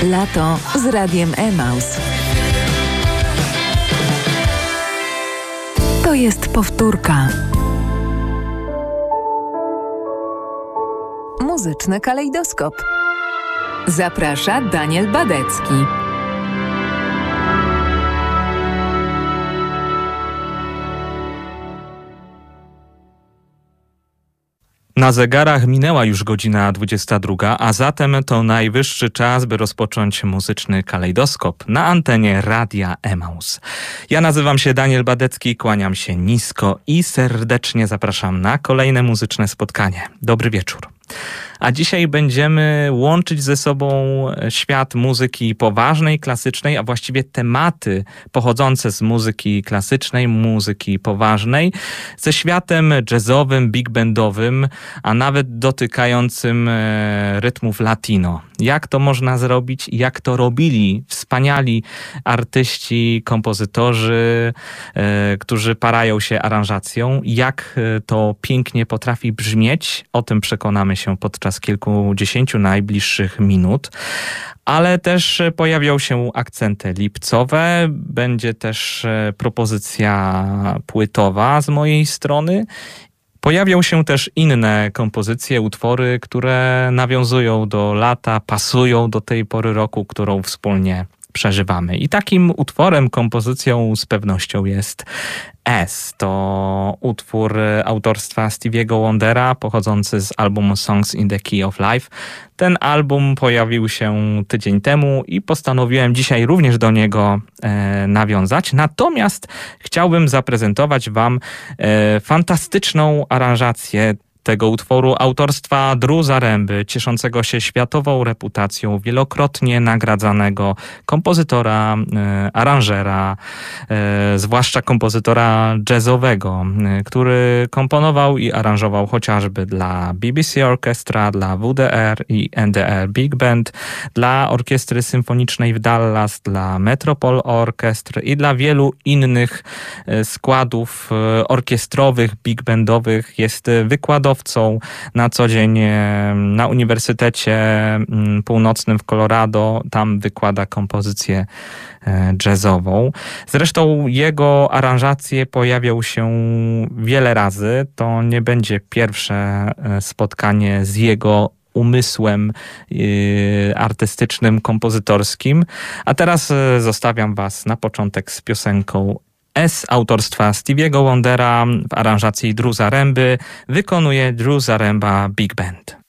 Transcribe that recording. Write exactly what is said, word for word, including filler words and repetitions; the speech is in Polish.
Lato z Radiem Emaus. To jest powtórka. Muzyczny kalejdoskop. Zaprasza Daniel Badecki. Na zegarach minęła już godzina dwudziesta druga, a zatem to najwyższy czas, by rozpocząć muzyczny kalejdoskop na antenie Radia Emaus. Ja nazywam się Daniel Badecki, kłaniam się nisko i serdecznie zapraszam na kolejne muzyczne spotkanie. Dobry wieczór. A dzisiaj będziemy łączyć ze sobą świat muzyki poważnej, klasycznej, a właściwie tematy pochodzące z muzyki klasycznej, muzyki poważnej, ze światem jazzowym, big bandowym, a nawet dotykającym rytmów latino. Jak to można zrobić? Jak to robili wspaniali artyści, kompozytorzy, e, którzy parają się aranżacją? Jak to pięknie potrafi brzmieć? O tym przekonamy się podczas kilkudziesięciu najbliższych minut. Ale też pojawią się akcenty lipcowe, będzie też propozycja płytowa z mojej strony. Pojawią się też inne kompozycje, utwory, które nawiązują do lata, pasują do tej pory roku, którą wspólnie przeżywamy. I takim utworem, kompozycją z pewnością jest S. To utwór autorstwa Stevie'ego Wondera, pochodzący z albumu Songs in the Key of Life. Ten album pojawił się tydzień temu i postanowiłem dzisiaj również do niego e, nawiązać. Natomiast chciałbym zaprezentować wam e, fantastyczną aranżację tego utworu autorstwa Drew Zaremby, cieszącego się światową reputacją, wielokrotnie nagradzanego kompozytora, e, aranżera, e, zwłaszcza kompozytora jazzowego, e, który komponował i aranżował chociażby dla B B C Orchestra, dla W D R i N D R Big Band, dla Orkiestry Symfonicznej w Dallas, dla Metropole Orchestra i dla wielu innych e, składów e, orkiestrowych, big bandowych. Jest wykładowcą na co dzień na Uniwersytecie Północnym w Colorado. Tam wykłada kompozycję jazzową. Zresztą jego aranżacje pojawią się wiele razy. To nie będzie pierwsze spotkanie z jego umysłem yy, artystycznym, kompozytorskim. A teraz yy, zostawiam was na początek z piosenką S autorstwa Stevie'ego Wondera w aranżacji Drew Zaremby. Wykonuje Drew Zaremba Big Band.